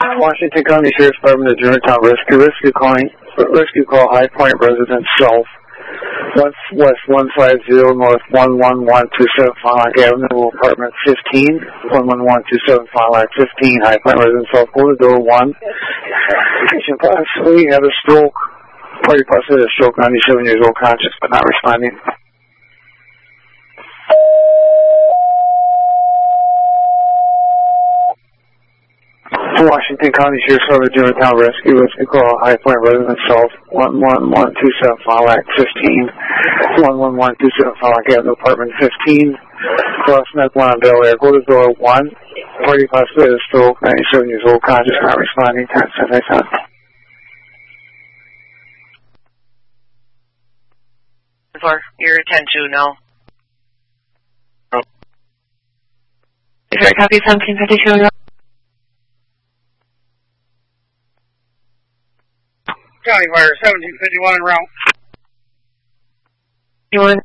Washington County Sheriff's Department to Germantown Rescue call High Point residence self. West 150 North 11127 Fond du Lac Avenue, apartment 15, 11127 Fond du Lac 15, High Point residence self. Go to door 1. Patient possibly had a stroke. Party possibly had a stroke, 97 years old, conscious but not responding. Washington County Sheriff's Department Germantown Rescue call High Point residence self 11127 Fond du Lac 15, 11127 Fond du Lac Avenue, apartment 15, Cross Neck 1 on Bel Air. Go to door 1. Party possibly had a stroke, 97 years old, conscious, not responding. Time sent I sent. For your attention now. Is there a copy of 1752? County Fire 1751 en route. You want